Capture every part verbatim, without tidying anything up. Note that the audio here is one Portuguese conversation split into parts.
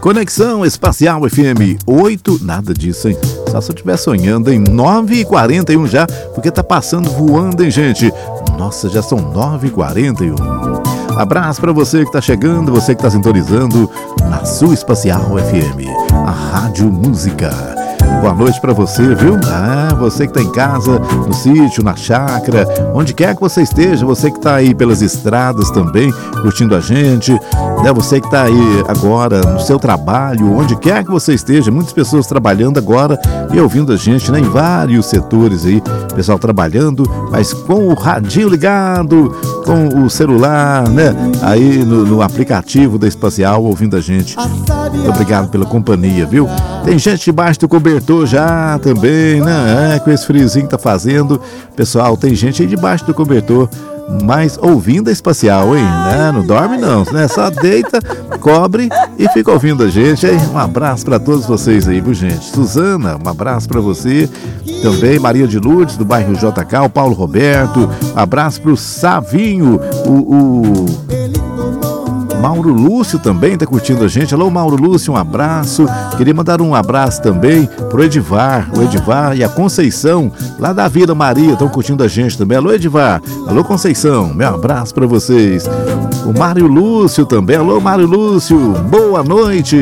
Conexão Espacial F M oito, nada disso, hein? Só se eu estiver sonhando, em nove e quarenta e um já, porque tá passando voando, hein, gente? Nossa, já são nove e quarenta e um. Abraço para você que tá chegando, você que tá sintonizando na sua Espacial F M, a Rádio Música. Boa noite para você, viu? Ah, você que tá em casa, no sítio, na chácara, onde quer que você esteja, você que tá aí pelas estradas também, curtindo a gente, né? Você que tá aí agora no seu trabalho, onde quer que você esteja, muitas pessoas trabalhando agora e ouvindo a gente, né? Em vários setores aí, pessoal trabalhando, mas com o radinho ligado, com o celular, né? Aí no, no aplicativo da Espacial, ouvindo a gente. Muito obrigado pela companhia, viu? Tem gente debaixo do cobertor já também, né? É, com esse friozinho que tá fazendo. Pessoal, tem gente aí debaixo do cobertor, mas ouvindo a Espacial, hein? Né? Não dorme não, né? Só deita, cobre e fica ouvindo a gente, hein? Um abraço para todos vocês aí, viu, gente? Suzana, um abraço para você. Também Maria de Lourdes, do bairro J K, o Paulo Roberto. Abraço pro Savinho, o... o... Mauro Lúcio também está curtindo a gente. Alô, Mauro Lúcio, um abraço. Queria mandar um abraço também pro Edivar, o Edivar e a Conceição, lá da Vila Maria, estão curtindo a gente também. Alô, Edivar. Alô, Conceição. Meu abraço para vocês. O Mário Lúcio também. Alô, Mário Lúcio. Boa noite.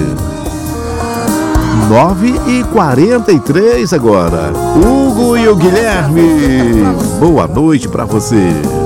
nove e quarenta e três agora. Hugo e o Guilherme. Boa noite para você.